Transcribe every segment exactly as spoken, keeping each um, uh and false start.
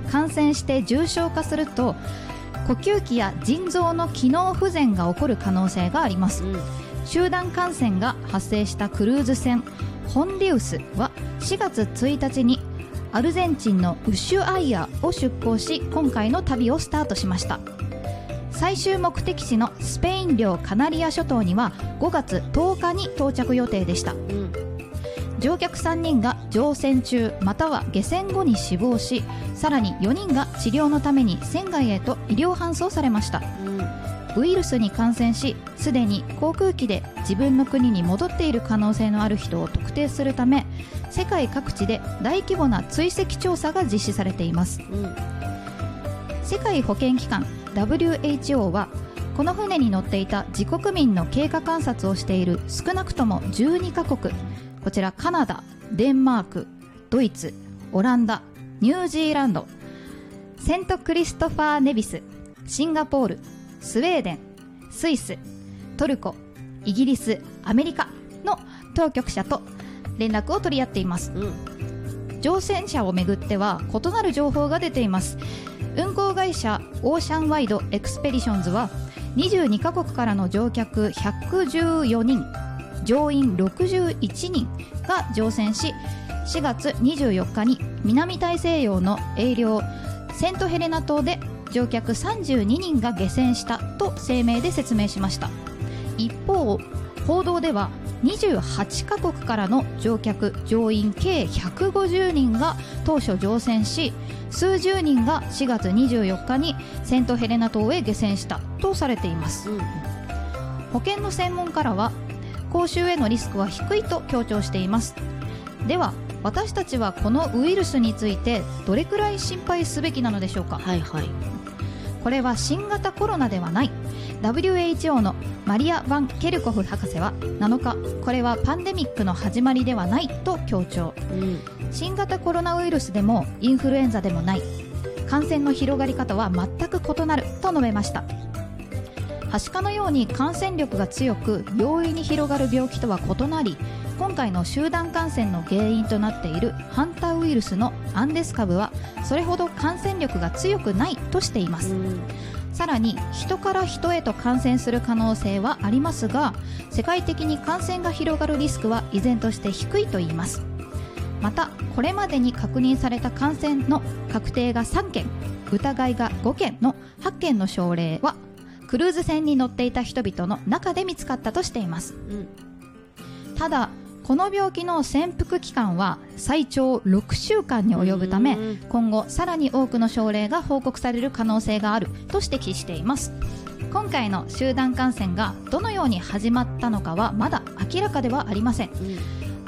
感染して重症化すると呼吸器や腎臓の機能不全が起こる可能性があります、うん、集団感染が発生したクルーズ船ホンディウスはしがつついたちにアルゼンチンのウシュアイアを出港し、今回の旅をスタートしました。最終目的地のスペイン領カナリア諸島にはごがつとおかに到着予定でした、うん、乗客さんにんが乗船中または下船後に死亡し、さらによにんが治療のために船外へと医療搬送されました、うん、ウイルスに感染しすでに航空機で自分の国に戻っている可能性のある人を特定するため、世界各地で大規模な追跡調査が実施されています、うん、世界保健機関 ダブリューエイチオー はこの船に乗っていた自国民の経過観察をしている少なくともじゅうにカ国、こちらカナダ、デンマーク、ドイツ、オランダ、ニュージーランド、セントクリストファー・ネビス、シンガポール、スウェーデン、スイス、トルコ、イギリス、アメリカの当局者と連絡を取り合っています、うん、乗船者をめぐっては異なる情報が出ています。運航会社オーシャンワイドエクスペディションズはにじゅうにカ国からの乗客ひゃくじゅうよにん、乗員ろくじゅういちにんが乗船し、しがつにじゅうよっかに南大西洋の英領セントヘレナ島で乗客さんじゅうににんが下船したと声明で説明しました。一方、報道ではにじゅうはちカ国からの乗客乗員計ひゃくごじゅうにんが当初乗船し、数十人がしがつにじゅうよっかにセントヘレナ島へ下船したとされています、うん、保健の専門家らは公衆へのリスクは低いと強調しています。では私たちはこのウイルスについてどれくらい心配すべきなのでしょうか。はいはい、これは新型コロナではない。 ダブリューエイチオー のマリア・バン・ケルコフ博士はなのか、これはパンデミックの始まりではないと強調、うん、新型コロナウイルスでもインフルエンザでもない、感染の広がり方は全く異なると述べました。はしかのように感染力が強く容易に広がる病気とは異なり、今回の集団感染の原因となっているハンタウイルスのアンデス株はそれほど感染力が強くないとしています。さらに人から人へと感染する可能性はありますが、世界的に感染が広がるリスクは依然として低いといいます。またこれまでに確認された感染の確定がさんけん、疑いがごけんのはっけんの症例はクルーズ船に乗っていた人々の中で見つかったとしています、うん、ただこの病気の潜伏期間は最長ろくしゅうかんに及ぶため、今後さらに多くの症例が報告される可能性があると指摘しています。今回の集団感染がどのように始まったのかはまだ明らかではありません、うん、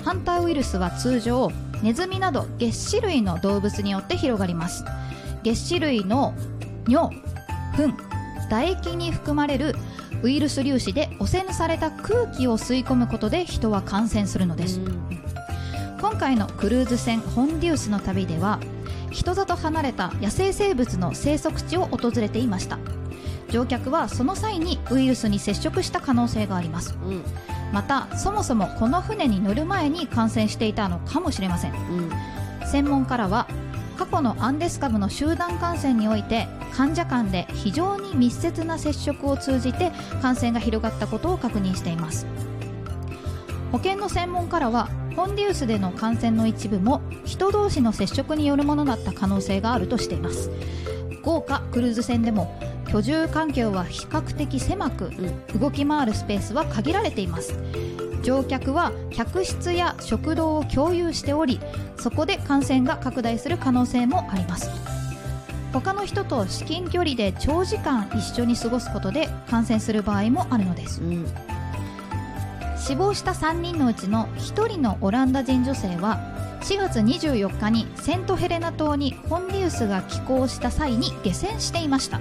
ハンターウイルスは通常ネズミなど齧歯類の動物によって広がります。齧歯類の尿、糞、唾液に含まれるウイルス粒子で汚染された空気を吸い込むことで人は感染するのです。今回のクルーズ船ホンディウスの旅では人里離れた野生生物の生息地を訪れていました。乗客はその際にウイルスに接触した可能性があります、うん、またそもそもこの船に乗る前に感染していたのかもしれません、うん、専門家らは過去のアンデス株の集団感染において患者間で非常に密接な接触を通じて感染が広がったことを確認しています。保健の専門家らはホンディウスでの感染の一部も人同士の接触によるものだった可能性があるとしています。豪華クルーズ船でも居住環境は比較的狭く、動き回るスペースは限られています。乗客は客室や食堂を共有しており、そこで感染が拡大する可能性もあります。他の人と至近距離で長時間一緒に過ごすことで感染する場合もあるのです、うん、死亡したさんにんのうちのひとりのオランダ人女性はしがつにじゅうよっかにセントヘレナ島にホンディウスが寄港した際に下船していました、うん、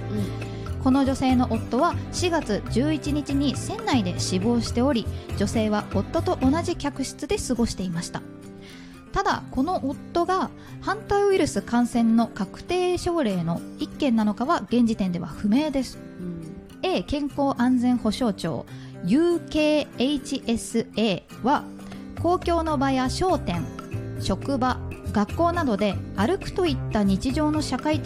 この女性の夫はしがつじゅういちにちに船内で死亡しており、女性は夫と同じ客室で過ごしていました。ただこの夫がハンタウイルス感染の確定症例の一件なのかは現時点では不明です、うん、A 健康安全保障庁 ユーケーエイチエスエー は公共の場や商店、職場、学校などで歩くといった日常の社会的